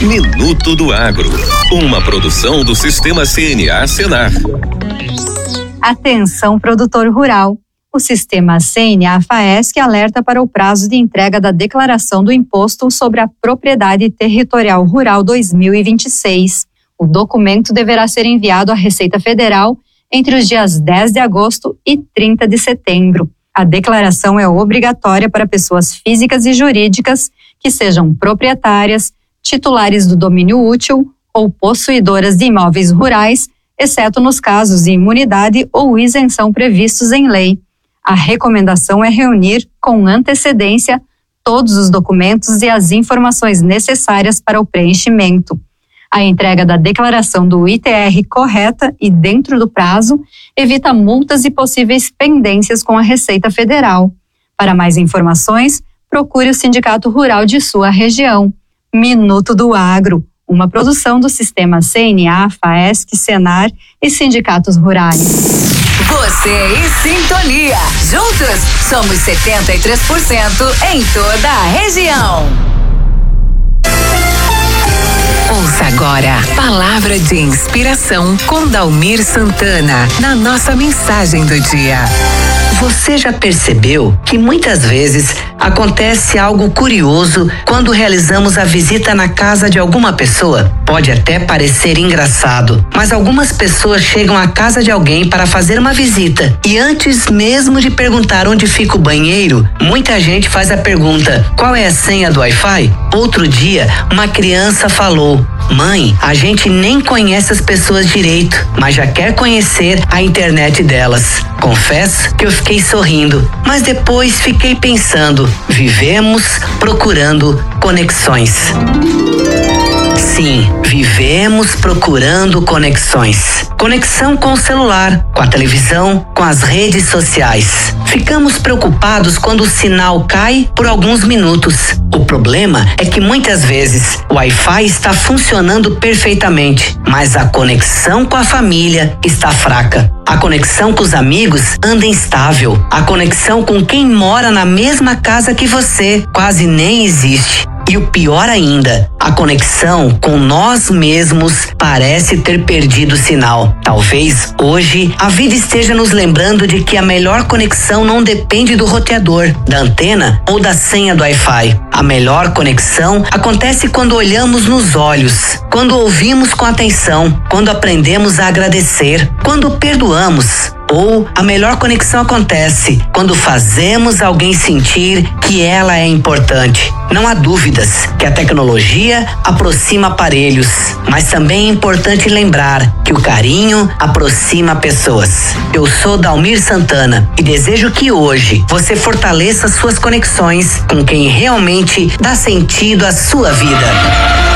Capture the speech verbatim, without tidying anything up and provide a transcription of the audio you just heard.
Minuto do Agro, uma produção do Sistema C N A Senar. Atenção, produtor rural. O Sistema C N A FAESC alerta para o prazo de entrega da declaração do Imposto sobre a Propriedade Territorial Rural dois mil e vinte e seis. O documento deverá ser enviado à Receita Federal entre os dias dez de agosto e trinta de setembro. A declaração é obrigatória para pessoas físicas e jurídicas que sejam proprietárias, titulares do domínio útil ou possuidoras de imóveis rurais, exceto nos casos de imunidade ou isenção previstos em lei. A recomendação é reunir com antecedência todos os documentos e as informações necessárias para o preenchimento. A entrega da declaração do I T R correta e dentro do prazo evita multas e possíveis pendências com a Receita Federal. Para mais informações, procure o Sindicato Rural de sua região. Minuto do Agro, uma produção do Sistema C N A, FAESC, Senar e sindicatos rurais. Você em sintonia. Juntos, somos setenta e três por cento em toda a região. Ouça agora Palavra de Inspiração com Dalmir Santana, na nossa mensagem do dia. Você já percebeu que muitas vezes acontece algo curioso quando realizamos a visita na casa de alguma pessoa? Pode até parecer engraçado, mas algumas pessoas chegam à casa de alguém para fazer uma visita e antes mesmo de perguntar onde fica o banheiro, muita gente faz a pergunta: qual é a senha do Wi-Fi? Outro dia, uma criança falou: mãe, a gente nem conhece as pessoas direito, mas já quer conhecer a internet delas. Confesso que eu fiquei sorrindo, mas depois fiquei pensando: vivemos procurando conexões. Sim, vivemos procurando conexões. Conexão com o celular, com a televisão, com as redes sociais. Ficamos preocupados quando o sinal cai por alguns minutos. O problema é que muitas vezes o Wi-Fi está funcionando perfeitamente, mas a conexão com a família está fraca. A conexão com os amigos anda instável. A conexão com quem mora na mesma casa que você quase nem existe. E o pior ainda, a conexão com nós mesmos parece ter perdido o sinal. Talvez hoje a vida esteja nos lembrando de que a melhor conexão não depende do roteador, da antena ou da senha do Wi-Fi. A melhor conexão acontece quando olhamos nos olhos, quando ouvimos com atenção, quando aprendemos a agradecer, quando perdoamos. Ou a melhor conexão acontece quando fazemos alguém sentir que ela é importante. Não há dúvidas que a tecnologia aproxima aparelhos, mas também é importante lembrar que o carinho aproxima pessoas. Eu sou Dalmir Santana e desejo que hoje você fortaleça suas conexões com quem realmente dá sentido à sua vida.